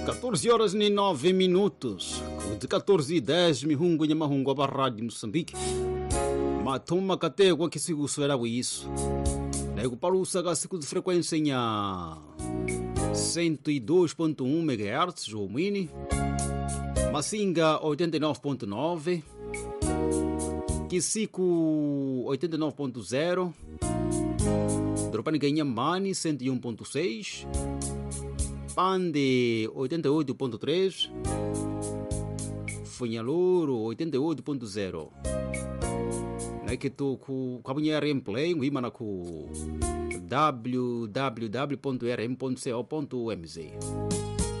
14 horas e 9 minutos. De 14 e 10, Mihungu Nhamahungu aba Rádio Moçambique. Matoma Categua que sigo será isso. Nego para o sagasico de frequência em 102.1 MHz, o Mini. Massinga 89.9. Kisiku 89.0. Dropani Ganhamani 101.6. Pande 88.3. Funhalouro 88.0. Nake tu ku kabunha replay ngimana ku www.rm.co.mz.